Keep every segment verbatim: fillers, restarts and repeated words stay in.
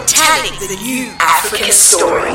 telling the new African story.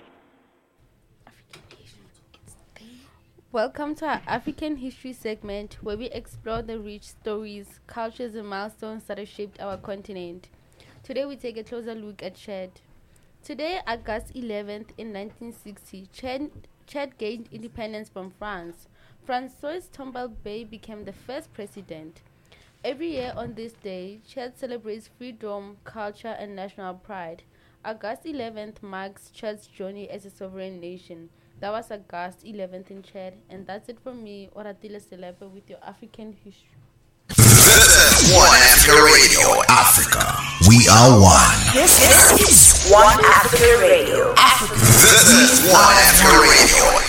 Welcome to our African history segment where we explore the rich stories, cultures and milestones that have shaped our continent. Today we take a closer look at Chad. Today, August eleventh in nineteen sixty, Chad, Chad gained independence from France. Francois Tombalbaye became the first president. Every year on this day, Chad celebrates freedom, culture and national pride. August eleventh marks Chad's journey as a sovereign nation. That was August eleventh in Chad, and that's it from me, Oratile Selepe, with your African history. This is One Africa Radio, Africa. We are one. This is One Africa Radio, Africa. This is One Africa Radio.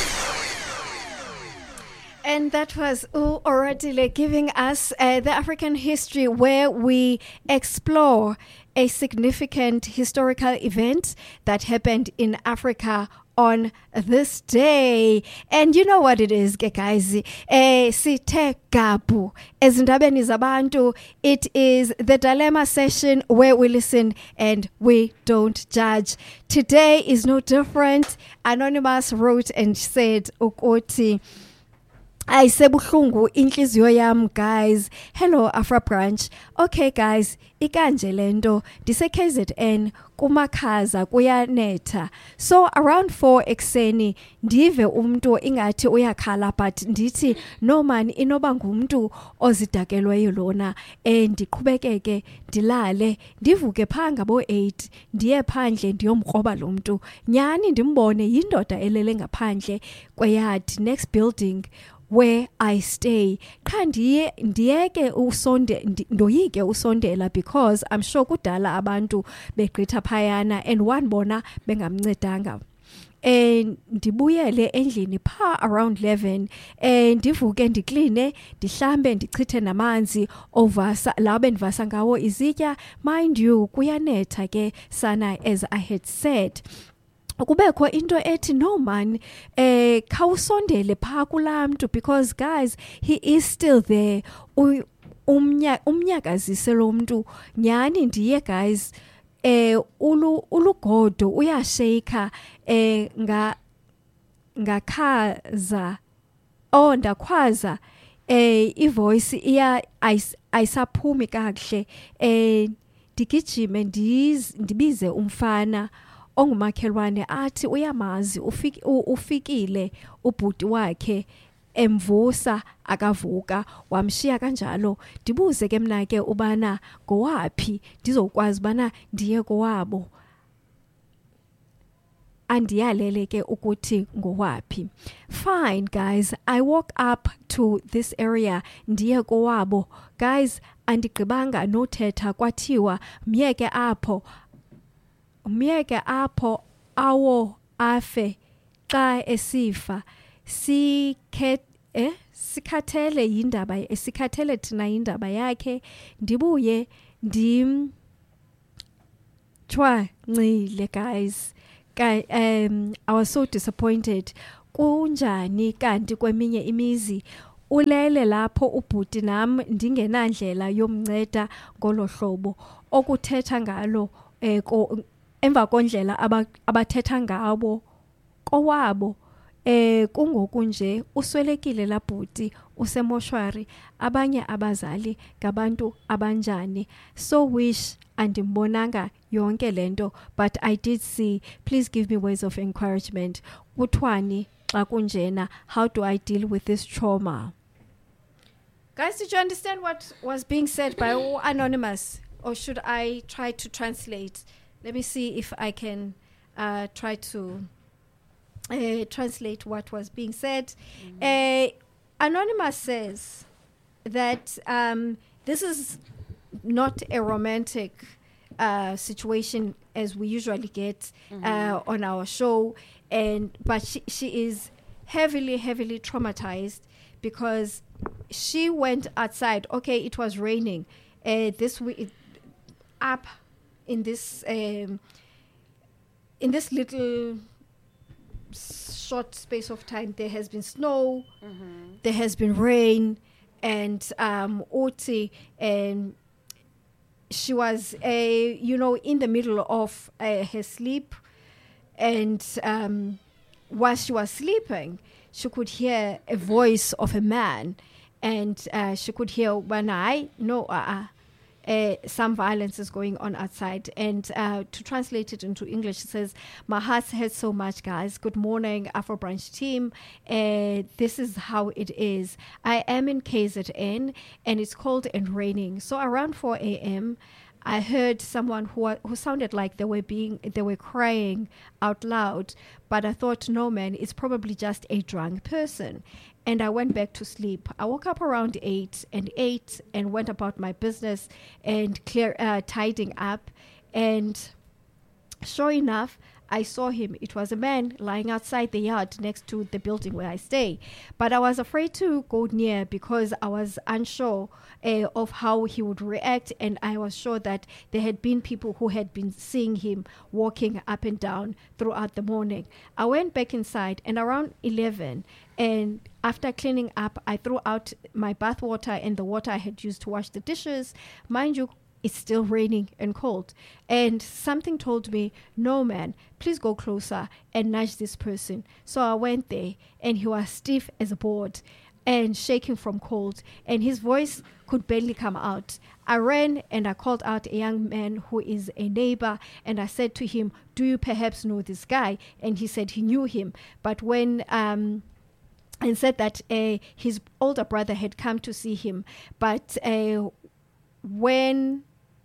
And that was U Oratile giving us uh, the African history where we explore a significant historical event that happened in Africa on this day. And you know what it is, guys. Eh, sithe gabu ezindabeni zabantu. It is the dilemma session where we listen and we don't judge. Today is no different. Anonymous wrote and said, ukuthi ayisebuhlungu inhliziyo yam, guys. Hello Afra Branch. Okay guys, ikanje lento dise K Z N kumakhaza kuyanetha. So around four ekseni ndive umuntu ingathi uyakhala, but ndithi no man, inoba ngumuntu ozidakelweyo lona, eh ndiqhubekeke ndilale ndivuke phanga bo eight ndiye phandle ndiyomkroba lo muntu nyani ndimbone yindoda elele ngaphandle kweyard next building where I stay. Kandiye ndiyeke usonde ndoyike usondela because I'm sure kudala abantu begqitha phayana and one bona bengamncedanga. And ndibuyele endlini pha around eleven and ndivuke ndikline ndihlambe ndichithe namanzi ovasa labe ndivasa ngawo izitya. Mind you, kuyanetha ke sana, as I had said. Kubekho into ethi no man eh khawusondele pha kulamntu because guys, he is still there. Umnyaka umnyakazise lo muntu nyani ndiye guys, eh ulu ulugodo uyashaka eh nga ngakhaza oh ndakhwaza eh ivoice iya ayisaphumi kahle eh digijime ndiz ndibize umfana ongumakhelwane athi uyamazi ufiki ufikile ubhuti wakhe emvusa akavuka wamshiya kanjalo. Ndibuze ke mina ke ubana ngowapi ndizokwazi bana ndiye kowabo andiyalele ke ukuthi ngowapi. Fine guys, I walk up to this area ndiye kowabo. Guys, andigqibanga nothetha kwathiwa myeke apho myeke apho awo afe xa esifa sikhet eh sikhathele indaba esikhathele thina indaba yakhe. Ndibuye ndim twa ncile guys. um I was so disappointed. Kunjani kanti kweminye imizi ulele lapho ubhuti nam ndingenandlela yomnceda ngolo hlobo okuthetha ngalo eh emva kondlela abathetha ngabo kowabo eh kungoku nje uswelekile labhuti usemoshwari, abanye abazali ngabantu abanjani. So wish andimbonanga yonke lento, but I did see. Please give me words of encouragement. Kuthiwani xa kunjena, how do I deal with this trauma? Guys, did you understand what was being said by Anonymous, or should I try to translate? Let me see if I can uh, try to uh, translate what was being said. Mm-hmm. Uh, Anonymous says that um, this is not a romantic uh, situation as we usually get mm-hmm. uh, on our show, and but she, she is heavily, heavily traumatized because she went outside. Okay, it was raining. Uh, this week, up. In this um, in this little short space of time, there has been snow, mm-hmm. there has been rain, and um, Oti and she was, uh, you know, in the middle of uh, her sleep, and um, while she was sleeping, she could hear a voice of a man, and uh, she could hear when I no uh, uh, some violence is going on outside. And uh, to translate it into English, it says, "My heart hurts so much, guys. Good morning, Afro Branch team. Uh, this is how it is. I am in K Z N, and it's cold and raining. So around four a.m., I heard someone who wa- who sounded like they were being they were crying out loud, but I thought, no man, it's probably just a drunk person. And I went back to sleep. I woke up around eight and ate and went about my business and clear uh, tidying up. And sure enough, I saw him. It was a man lying outside the yard next to the building where I stay. But I was afraid to go near because I was unsure uh, of how he would react. And I was sure that there had been people who had been seeing him walking up and down throughout the morning. I went back inside, and around eleven, and after cleaning up, I threw out my bath water and the water I had used to wash the dishes. Mind you, it's still raining and cold. And something told me, no man, please go closer and nudge this person. So I went there, and he was stiff as a board and shaking from cold, and his voice could barely come out. I ran and I called out a young man who is a neighbor, and I said to him, do you perhaps know this guy? And he said he knew him. But when... um and said that uh, his older brother had come to see him, but uh, when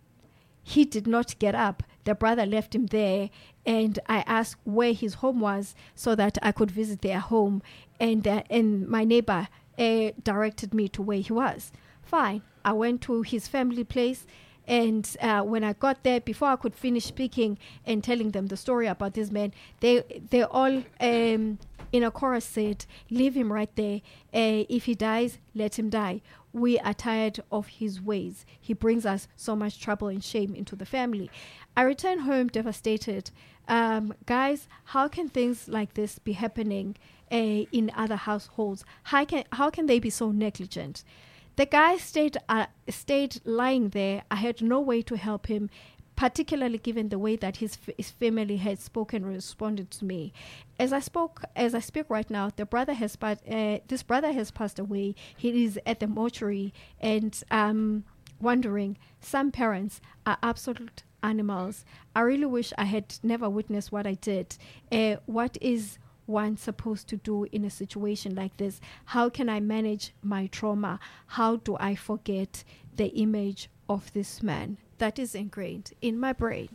he did not get up, the brother left him there, and I asked where his home was so that I could visit their home, and uh, and my neighbor uh, directed me to where he was. Fine, I went to his family place, and uh, when I got there, before I could finish speaking and telling them the story about this man, they they all um, in a chorus said, leave him right there. Uh, if he dies, let him die. We are tired of his ways. He brings us so much trouble and shame into the family. I returned home devastated. Um, guys, how can things like this be happening uh, in other households? How can how can they be so negligent? The guy stayed uh, stayed lying there. I had no way to help him, particularly given the way that his, f- his family had spoken and responded to me. As I spoke, as I speak right now, the brother has pa- uh, this brother has passed away. He is at the mortuary, and um, wondering. Some parents are absolute animals. I really wish I had never witnessed what I did. Uh, what is one supposed to do in a situation like this? How can I manage my trauma? How do I forget the image of this man that is ingrained in my brain?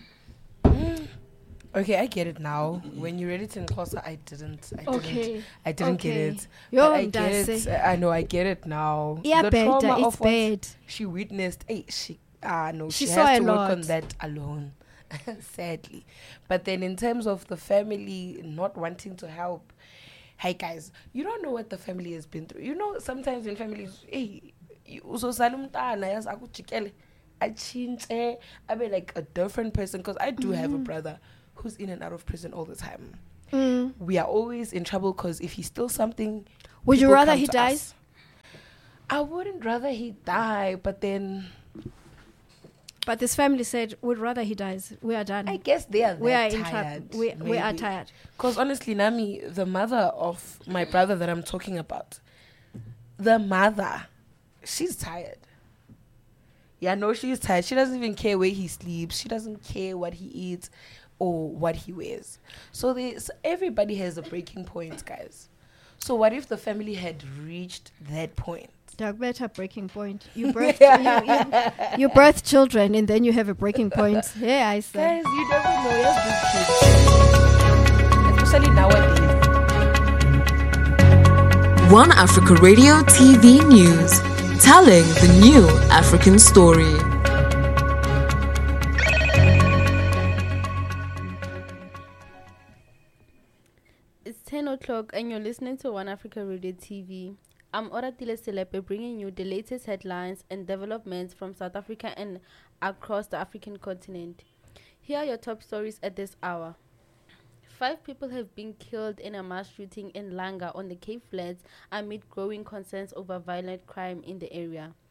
Okay, I get it now. When you read it in Xhosa, I didn't. I Okay. didn't. I didn't Okay. get it. Yo, But I get it. Ndase. I know. I get it now. Yeah, the bad, trauma it's of what bad. she witnessed. Hey, she. Ah, no. She She, saw has a to work lot. on that alone. Sadly, but then in terms of the family not wanting to help, hey guys, you don't know what the family has been through. You know, sometimes in families, hey, uzosalumtana yas akujikele, achinte, I be like a different person, because I do have a brother who's in and out of prison all the time. Mm. We are always in trouble because if he steals something, Would you people rather come he to dies? us. I wouldn't rather he die, but then But this family said, would rather he dies. We are done. I guess they are we are that in tired. trouble. We, we are maybe. tired. Because honestly, Nami, the mother of my brother that I'm talking about, the mother, she's tired. Yeah, no, she's tired. She doesn't even care where he sleeps. She doesn't care what he eats or what he wears. So there's, everybody has a breaking point, guys. So what if the family had reached that point? Doug, better breaking point. You birth, you, you, you birth children, and then you have a breaking point. Yeah, I said. Guys, you never know. Yes, these kids. Especially nowadays. One Africa Radio T V News, telling the new African story. It's ten o'clock and you're listening to One Africa Radio T V. I'm Oratile Selepe, bringing you the latest headlines and developments from South Africa and across the African continent. Here are your top stories at this hour. Five people have been killed in a mass shooting in Langa on the Cape Flats amid growing concerns over violent crime in the area.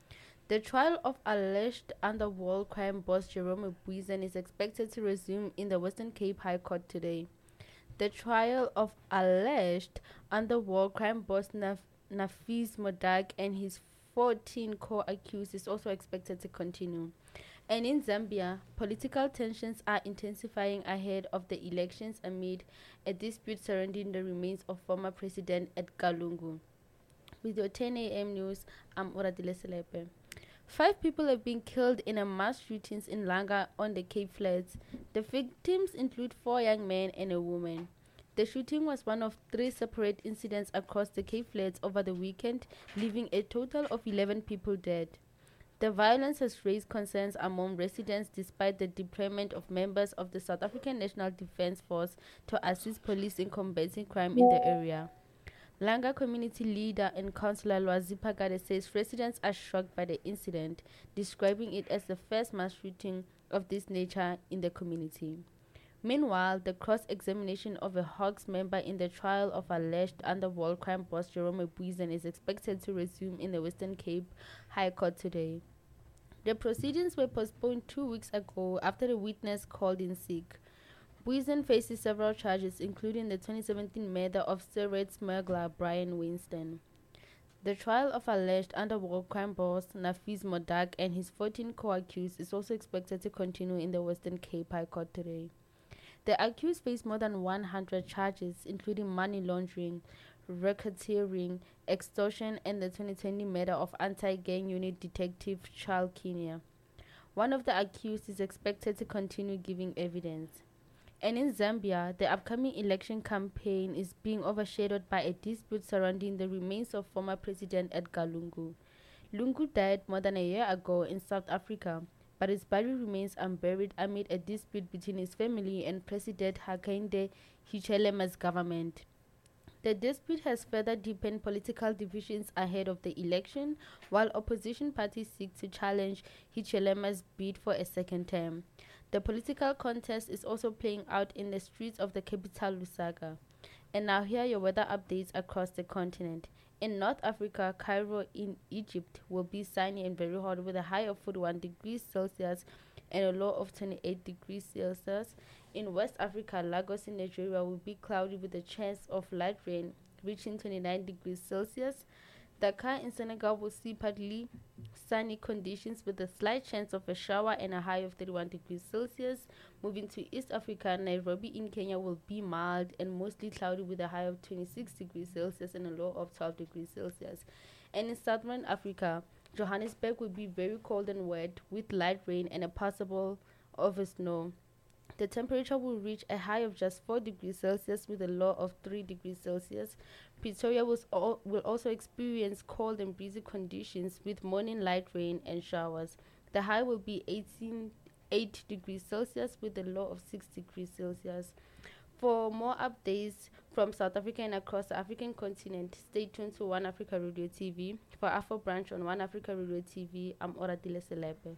The trial of alleged underworld crime boss Jerome Buizen is expected to resume in the Western Cape High Court today. The trial of alleged underworld crime boss Naf- Nafis Modak and his fourteen co-accused is also expected to continue. And in Zambia, political tensions are intensifying ahead of the elections amid a dispute surrounding the remains of former President Edgar Lungu. With your ten a.m. news, I'm Oratile Selepe. Five people have been killed in a mass shootings in Langa on the Cape Flats. The victims include four young men and a woman. The shooting was one of three separate incidents across the Cape Flats over the weekend, leaving a total of eleven people dead. The violence has raised concerns among residents despite the deployment of members of the South African National Defence Force to assist police in combating crime in the area. Langa community leader and councillor Lwazi Phakade says residents are shocked by the incident, describing it as the first mass shooting of this nature in the community. Meanwhile, the cross-examination of a Hawks member in the trial of alleged underworld crime boss Jerome Buizen is expected to resume in the Western Cape High Court today. The proceedings were postponed two weeks ago after a witness called in sick. Buizen faces several charges, including the twenty seventeen murder of cigarette smuggler Brian Winston. The trial of alleged underworld crime boss Nafis Modak and his fourteen co-accused is also expected to continue in the Western Cape High Court today. The accused face more than one hundred charges, including money laundering, racketeering, extortion, and the twenty twenty murder of anti-gang unit detective Charles Kenya. One of the accused is expected to continue giving evidence. And in Zambia, the upcoming election campaign is being overshadowed by a dispute surrounding the remains of former President Edgar Lungu. Lungu died more than a year ago in South Africa, but his body remains unburied amid a dispute between his family and President Hakainde Hichilema's government. The dispute has further deepened political divisions ahead of the election, while opposition parties seek to challenge Hichilema's bid for a second term. The political contest is also playing out in the streets of the capital, Lusaka. And now here are your weather updates across the continent. In North Africa, Cairo in Egypt will be sunny and very hot with a high of forty-one degrees Celsius and a low of twenty-eight degrees Celsius. In West Africa, Lagos in Nigeria will be cloudy with a chance of light rain reaching twenty-nine degrees Celsius. Dakar in Senegal will see partly sunny conditions with a slight chance of a shower and a high of thirty-one degrees Celsius. Moving to East Africa, Nairobi in Kenya will be mild and mostly cloudy with a high of twenty-six degrees Celsius and a low of twelve degrees Celsius. And in Southern Africa, Johannesburg will be very cold and wet with light rain and a possible of a snow. The temperature will reach a high of just four degrees Celsius with a low of three degrees Celsius. Pretoria will, al- will also experience cold and breezy conditions with morning light rain and showers. The high will be eighteen, eight degrees Celsius with a low of six degrees Celsius. For more updates from South Africa and across the African continent, stay tuned to One Africa Radio T V. For Afro Branch on One Africa Radio T V, I'm Oratile Selepe.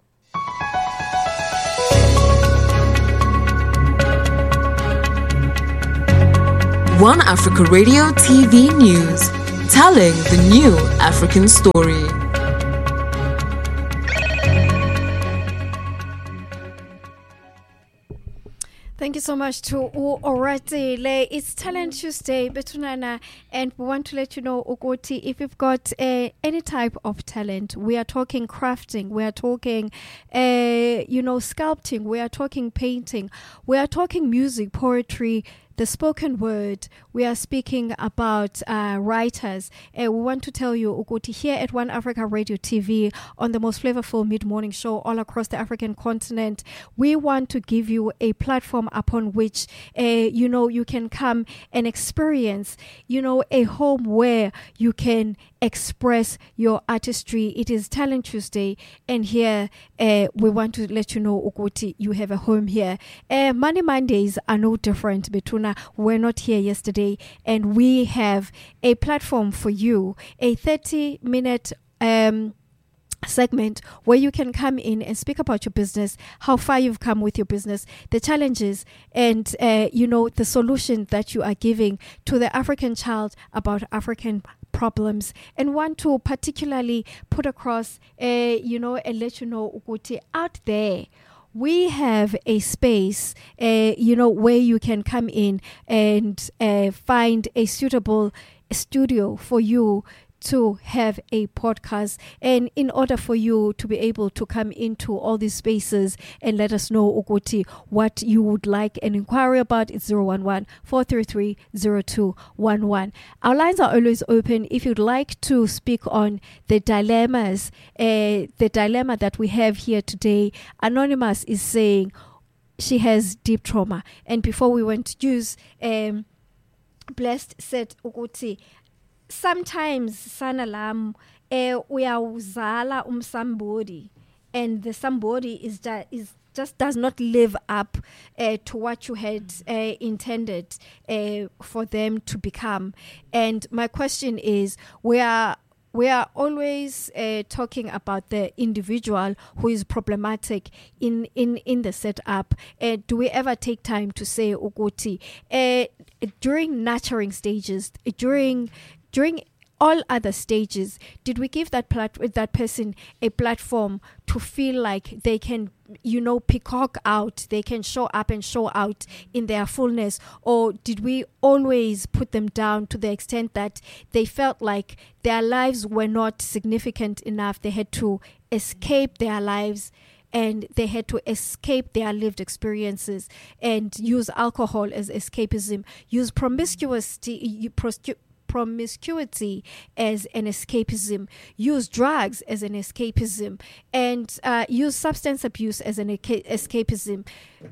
One Africa Radio T V News, telling the new African story. Thank you so much to Oratile. It's Talent Tuesday, Betunana, and we want to let you know, Ogoti, if you've got uh, any type of talent, we are talking crafting, we are talking, uh, you know, sculpting, we are talking painting, we are talking music, poetry, the spoken word. We are speaking about uh, writers. Uh, we want to tell you, Ogoti, here at One Africa Radio T V on the most flavorful mid-morning show all across the African continent, we want to give you a platform upon which, uh, you know, you can come and experience, you know, a home where you can express your artistry. It is Talent Tuesday, and here uh, we want to let you know, Ogoti, you have a home here. Uh, Money Mondays are no different. Betuna, we're not here yesterday, and we have a platform for you, a thirty minute um segment where you can come in and speak about your business, how far you've come with your business, the challenges, and uh, you know, the solution that you are giving to the African child about African problems, and want to particularly put across, uh, you know, and let you know, ukuthi out there we have a space, uh, you know, where you can come in and uh, find a suitable studio for you to have a podcast. And in order for you to be able to come into all these spaces and let us know, Uguti, what you would like an inquiry about, it's zero one one, four three three, zero two one one. Our lines are always open. If you'd like to speak on the dilemmas, uh, the dilemma that we have here today, Anonymous is saying she has deep trauma. And before we went to use, um, Blessed said, Uguti, sometimes sana lam eh uyawuzala um somebody, and the somebody is just is just does not live up uh, to what you had uh, intended uh, for them to become. And my question is, we are we are always uh, talking about the individual who is problematic in in in the setup. Uh, do we ever take time to say, Uguti, uh, during nurturing stages, during During all other stages, did we give that plat- that person a platform to feel like they can, you know, peacock out, they can show up and show out in their fullness? Or did we always put them down to the extent that they felt like their lives were not significant enough? They had to escape their lives, and they had to escape their lived experiences and use alcohol as escapism, use promiscuity, prosti- promiscuity as an escapism, use drugs as an escapism, and uh, use substance abuse as an eca- escapism.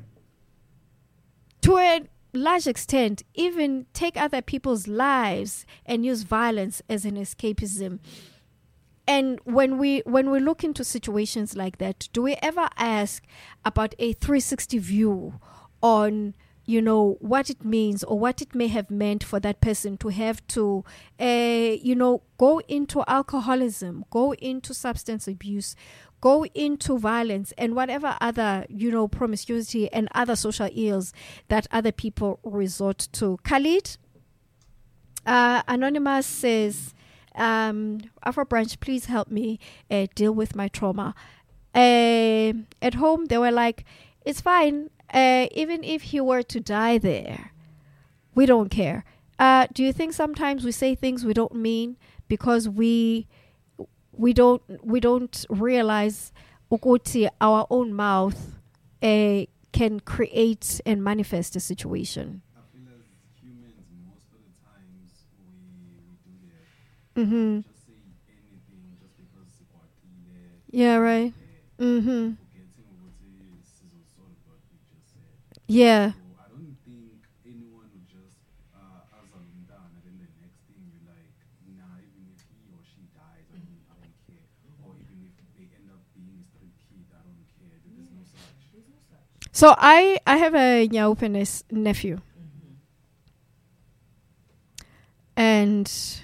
To a large extent, even take other people's lives and use violence as an escapism. And when we when we look into situations like that, do we ever ask about a three sixty view on, you know, what it means or what it may have meant for that person to have to, uh, you know, go into alcoholism, go into substance abuse, go into violence and whatever other, you know, promiscuity and other social ills that other people resort to. Khalid, uh, Anonymous says, um, Afro Branch, please help me uh, deal with my trauma. Uh, at home, they were like, it's fine. Uh, even if he were to die there, we don't care. Uh, do you think sometimes we say things we don't mean because we we don't we don't realize ukuthi our own mouth uh, can create and manifest a situation? I feel as humans, most of the times we we do that. Mm-hmm. Just say anything just because it's kwatile. Yeah, right. Mm-hmm. So Yeah. I don't think anyone would just uh azalumdana and then the next thing you're like, nah, even if he or she dies, I mean, I don't care. Or even if they end up being a street kid, I don't care. There's no such. There's no such. So I I have a Nyaupenes nephew. Mm-hmm. And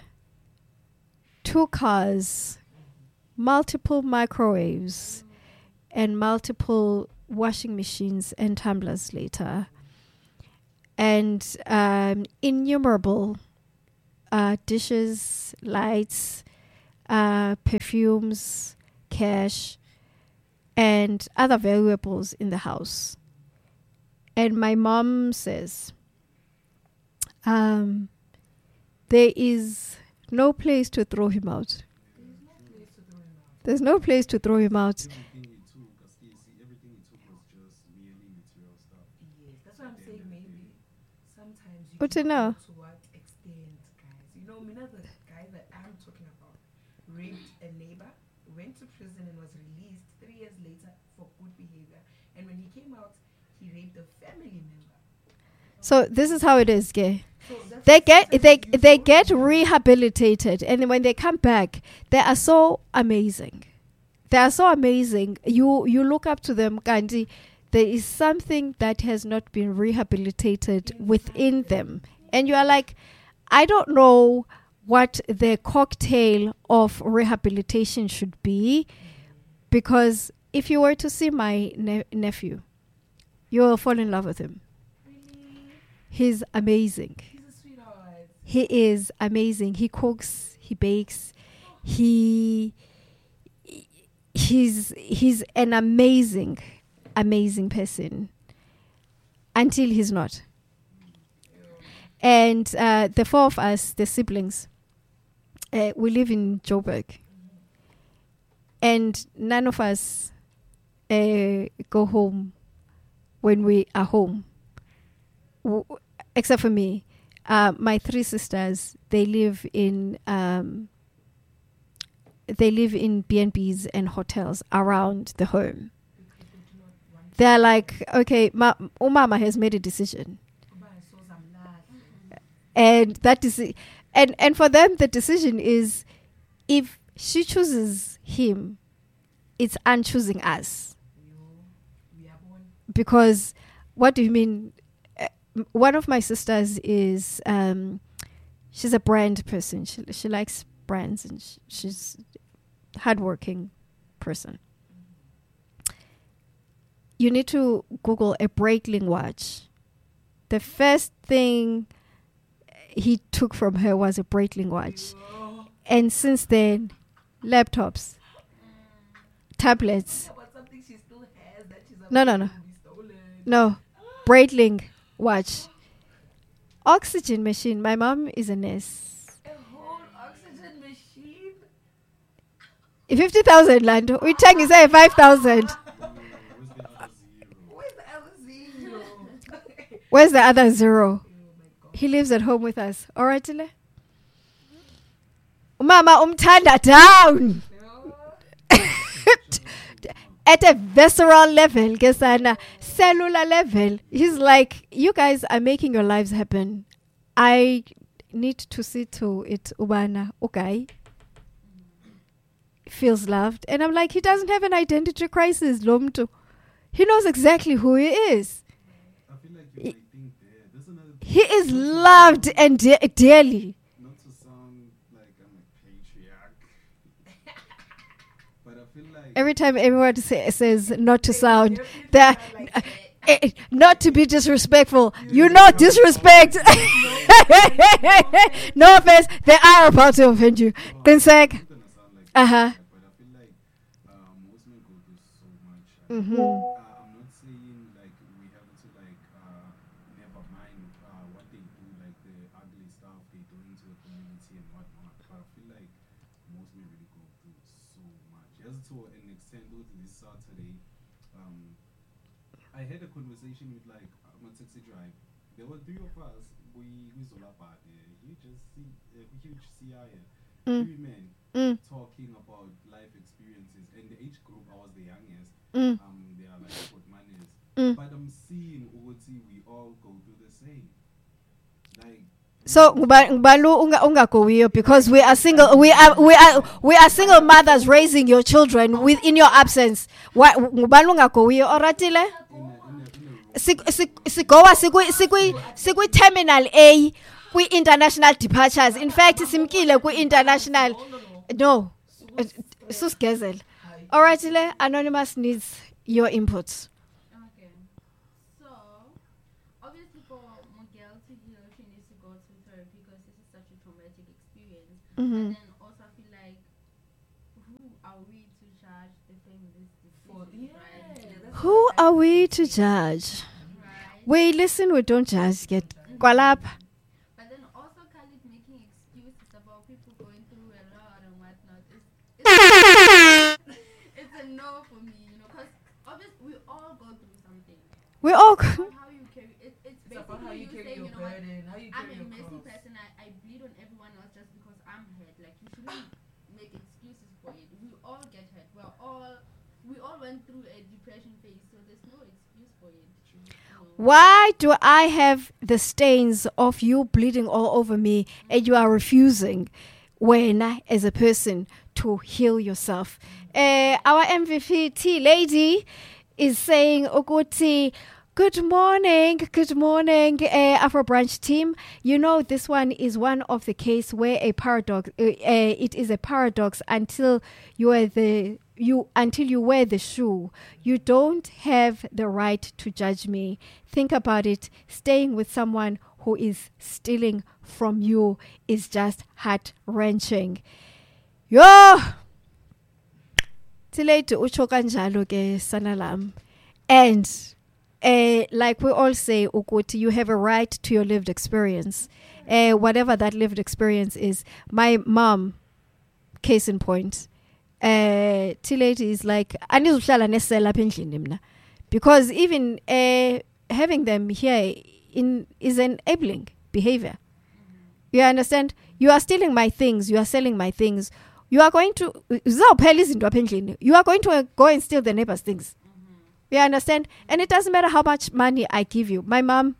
two cars, multiple microwaves, and multiple washing machines and tumblers later, and um, innumerable uh, dishes, lights, uh, perfumes, cash, and other valuables in the house. And my mom says, um, there is no place to throw him out. There's no place to throw him out. Good to know. To what extent, guys? You know, Mina, the guy that I'm talking about, raped a neighbor, went to prison and was released three years later for good behavior. And when he came out, he raped a family member. So this is how it is, gay. So They get they they get rehabilitated, and then when they come back, they are so amazing. They are so amazing. You you look up to them, Gandhi. There is something that has not been rehabilitated within them. And you are like, I don't know what the cocktail of rehabilitation should be, because if you were to see my ne- nephew, you will fall in love with him. He's amazing. He's a sweetheart. He is amazing. He cooks, he bakes, he he's he's an amazing, amazing person until he's not. And uh, the four of us, the siblings, uh, we live in Joburg, and none of us uh, go home when we are home, w- except for me. Uh, my three sisters, they live in um, they live in B and Bs and hotels around the home. They're like, okay, ma- Umama has made a decision, and that is, and and for them the decision is, if she chooses him, it's unchoosing us. Because what do you mean? One of my sisters is um, she's a brand person. She she likes brands, and sh- she's a hardworking person. You need to Google a Breitling watch. The first thing he took from her was a Breitling watch, and since then, laptops, tablets. But something she still has that she's No, no, no, afraid will be stolen. no, Breitling watch. Oxygen machine. My mom is a nurse. A whole oxygen machine. Fifty thousand land. We take is say five thousand. Where's the other zero? Where's the other zero? He lives at home with us. All right, Tile? Mama umtanda down. At a visceral level, kesana, cellular level. He's like, you guys are making your lives happen. I need to see to it, Ubana, okay? Feels loved. And I'm like, he doesn't have an identity crisis, Lomtu. He knows exactly who he is. I feel like you might think there. There's another thing. He is loved and de- dearly. Not to sound like I'm a patriarch, but I feel like Every time everyone say, says not to sound, that uh, eh, not to be disrespectful. You know disrespect. No offense, they are about to offend you. Then say, I'm gonna sound like uh huh. that, but I feel like uh, most men go through so much. Mm-hmm. Uh, I'm not saying like we have to like uh, never mind uh, what they do, like the ugly stuff they do into the community and whatnot. But I feel like most men really go through so much. Just to an extent, though, this Saturday, um, I had a conversation with like I'm a taxi driver. There were three of us. We we zola party. Huge C, uh, huge C I A. Mm. Three men Mm. talking about life experiences, and the age group I was the youngest. Mm. Um, they are like what manners, Mm. but I'm seeing Oti, we all go through the same. Like So nguba- ngubalu unga ungagowiyo because we are single. We are we are we are single mothers raising your children within your absence. Why ngubalu ungagowiyo oratile? in a, in a, in a Sik- sik- Sigowa sikwi sikwi sikwi terminal A kwi international departures. In fact, simkile kwi international. No, uh, susgezel. All right, le anonymous needs your inputs. Okay. So, obviously, for Miguel to heal, she needs to go to therapy because this is such a traumatic experience. Mhm. And then also, I feel like, who are we to judge the feminist For- decision, yeah, right? that's Who are we to judge? Right. We listen, we don't judge. Get kwalapha. But then also, Khalid making excuses about people going through a lot and whatnot. It's, it's, it's a no for me, you know, because obviously we all go through something. We all. About how you carry it, it's It's about how basically you you carry saying, your you know what, burden, how you I'm carry a your messy cross. person. I, I bleed on everyone else just because I'm hurt. Like you shouldn't make excuses for it. We all get hurt. We're all we all went through a depression phase, so there's no excuse for it. You know. Why do I have the stains of you bleeding all over me and you are refusing when I, as a person, to heal yourself? Uh, our M V P T lady is saying, Okuti, good morning, good morning, uh, Afro Branch team. You know, this one is one of the case where a paradox, uh, uh, it is a paradox until you are the you until you wear the shoe. You don't have the right to judge me. Think about it. Staying with someone who is stealing from you is just heart-wrenching. Yo! Tilate ucho kanjalo ke sanalam. And uh, like we all say, Ukuti, you have a right to your lived experience. Uh, whatever that lived experience is. My mom, case in point, uh, Tilate is like, anizuhlala nesela apha endlini mna. Because even uh, having them here in is enabling behavior. You understand? You are stealing my things. You are selling my things. You are going to you are going to go and steal the neighbor's things. Mm-hmm. You understand? And it doesn't matter how much money I give you. My mom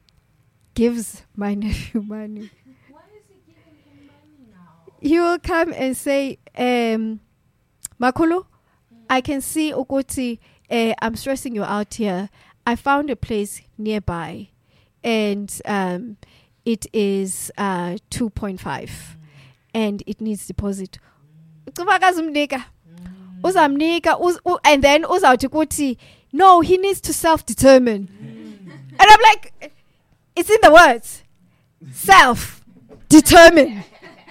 gives my nephew money. Why is he giving him money now? He will come and say, um, Makulu, mm. I can see Ukuti, uh, I'm stressing you out here. I found a place nearby and um, it is uh, two point five mm. and it needs deposit. Mm. Uzamnika, uz, u, and then uzawuthi kuthi, no, he needs to self-determine. Mm. And I'm like, it's in the words. Self-determine.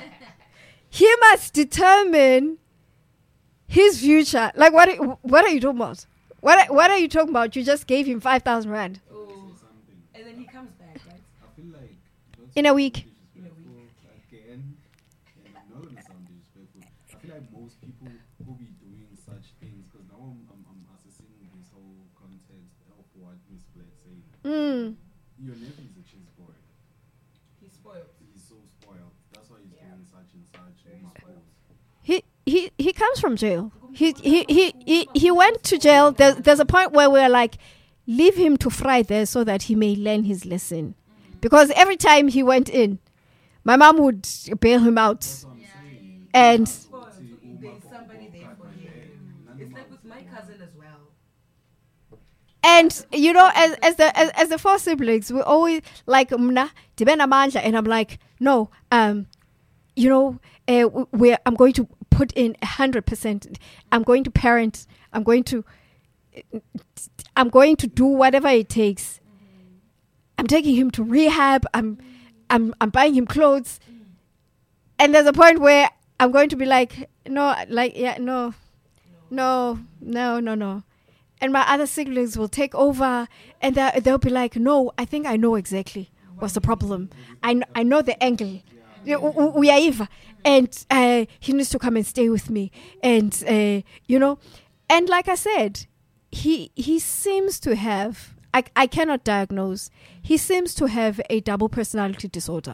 He must determine his future. Like, what, what are you talking about? What, what are you talking about? You just gave him five thousand rand. Oh. And then he comes back, right? I feel like in a week. In a week. Again, and I'm not gonna sound disrespectful. I feel like most people who be doing such things, because now I'm, I'm, I'm assessing this whole context of what Miss Black said. Mm. Your nephew is a cheese boy. He's spoiled. He's so spoiled. That's why he's Yeah. doing such and such. Very and spoiled. He he he comes from jail. He he he he, he went to jail. There's there's a point where we're like, leave him to fry there so that he may learn his lesson. Mm-hmm. Because every time he went in, my mom would bail him out. That's what I'm saying. And Spoiled. So there's somebody there for him. It's like with my cousin as well. and you know, as as the as, as the four siblings, we always like mna dibena manja, and I'm like, no, um, you know, uh, we I'm going to put in a hundred percent. I'm going to parent. I'm going to. I'm going to do whatever it takes. I'm taking him to rehab. I'm, I'm, I'm buying him clothes. And there's a point where I'm going to be like, no, like, yeah, no, no, no, no, no. And my other siblings will take over, and they'll be like, no, I think I know exactly what's the problem. I, kn- I know the angle. We are even, and uh, he needs to come and stay with me. And uh, you know, and like I said, he he seems to have. I I cannot diagnose. He seems to have a double personality disorder.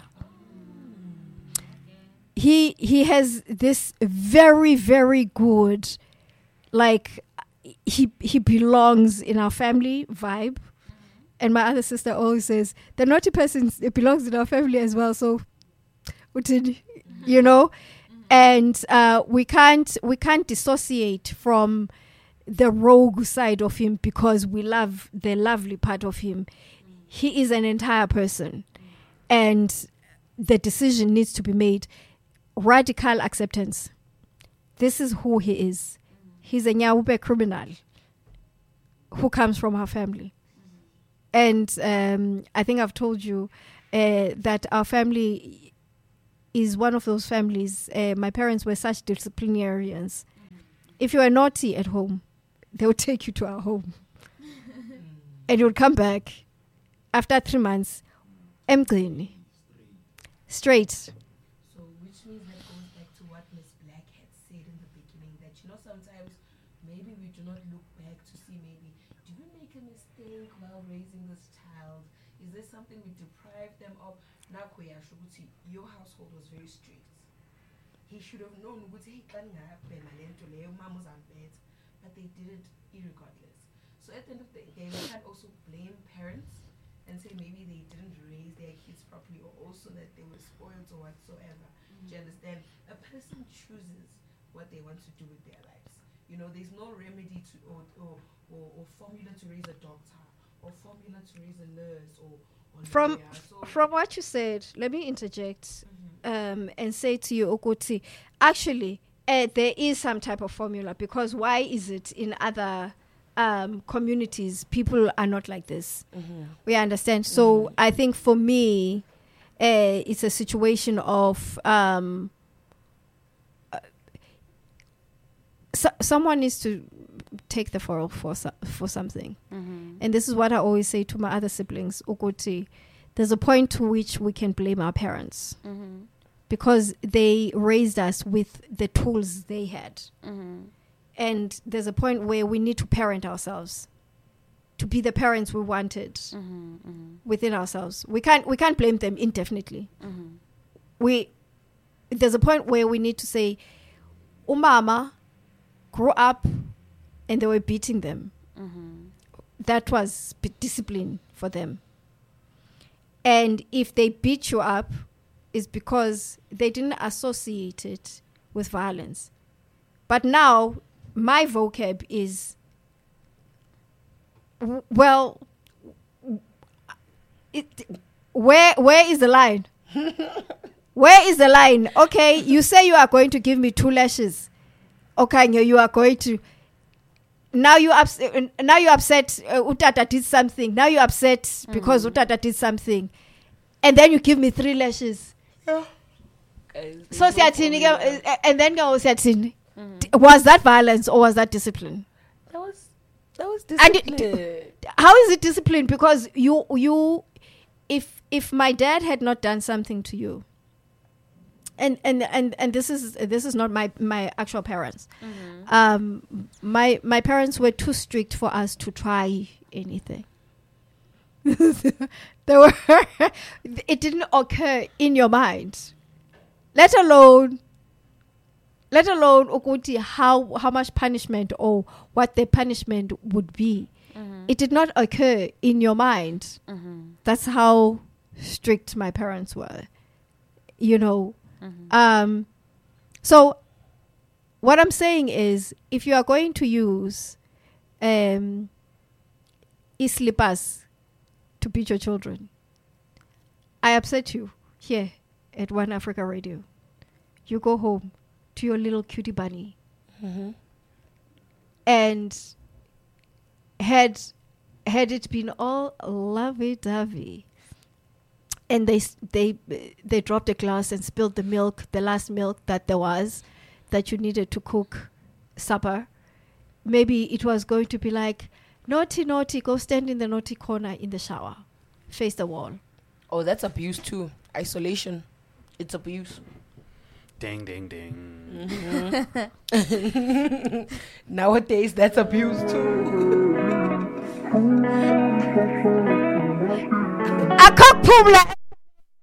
He he has this very very good, like he he belongs in our family vibe. And my other sister always says the naughty person belongs in our family as well. So, you know, and uh, we can't we can't dissociate from the rogue side of him because we love the lovely part of him. He is an entire person, and the decision needs to be made. Radical acceptance. This is who he is. He's a Nyawube criminal who comes from our family. And um, I think I've told you uh, that our family is one of those families. Uh, my parents were such disciplinarians. If you are naughty at home, they would take you to our home. And you would come back after three months, empty, straight. So, which means that goes back to what Miss Black had said in the beginning, that, you know, sometimes maybe we do not look back to see maybe, did we make a mistake while raising this child? Is there something we deprived them of? Nakoya Shubuti, your household was very strict. He should have known, but they did it irregardless. So at the end of the day, we can't also blame parents and say maybe they didn't raise their kids properly, or also that they were spoiled or whatsoever. Mm-hmm. Do you understand? A person chooses what they want to do with their lives. You know, there's no remedy to or or, or, or formula to raise a doctor, or formula to raise a nurse, or, or from so from what you said, let me interject mm-hmm. um, and say to you, Okoti, actually, uh, there is some type of formula, because why is it in other um, communities people are not like this? Mm-hmm. We understand. So I think for me, uh, it's a situation of um, uh, so- someone needs to take the fall for so- for something. Mm-hmm. And this is what I always say to my other siblings. Ukuti, there's a point to which we can blame our parents Mm-hmm. because they raised us with the tools they had. Mm-hmm. And there's a point where we need to parent ourselves to be the parents we wanted Mm-hmm. Mm-hmm. within ourselves. We can't we can't blame them indefinitely. Mm-hmm. We there's a point where we need to say, Umama grew up and they were beating them. Mm-hmm. That was b- discipline for them. And if they beat you up, it's because they didn't associate it with violence. But now my vocab is, w- well, it, where where is the line? Where is the line? Okay, you say you are going to give me two lashes. Okay, you are going to. Now you ups- uh, now you upset. Uh, Utata did something. Now you upset mm. because Utata did something, and then you give me three lashes. Yeah. So siyathini ke, uh, and then go siyathini. Mm-hmm. Was that violence or was that discipline? That was that was And discipline. it- How is it discipline? Because you you, if if my dad had not done something to you. And, and and and this is this is not my, my actual parents. Mm-hmm. Um, my my parents were too strict for us to try anything. They were. It didn't occur in your mind, let alone. Let alone ukuti how how much punishment or what the punishment would be. Mm-hmm. It did not occur in your mind. Mm-hmm. That's how strict my parents were. You know. Mm-hmm. Um, so what I'm saying is, if you are going to use um, e-slippers to beat your children, I upset you here at One Africa Radio. You go home to your little cutie bunny. Mm-hmm. And had had it been all lovey-dovey, and they they they dropped a glass and spilled the milk, the last milk that there was, that you needed to cook supper, maybe it was going to be like, naughty, naughty, go stand in the naughty corner in the shower, face the wall. Oh, that's abuse too. Isolation. It's abuse. Ding, ding, ding. Mm-hmm. Nowadays, that's abuse too. A cock